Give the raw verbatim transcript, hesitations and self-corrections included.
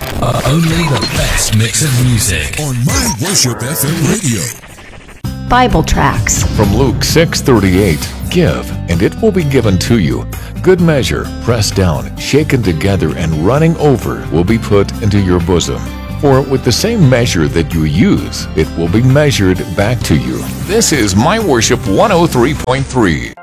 Uh, only the best mix of music on My Worship F M radio. Bible tracts from Luke six thirty-eight. Give, and it will be given to you. Good measure, pressed down, shaken together, and running over will be put into your bosom. For with the same measure that you use, it will be measured back to you. This is My Worship one oh three point three.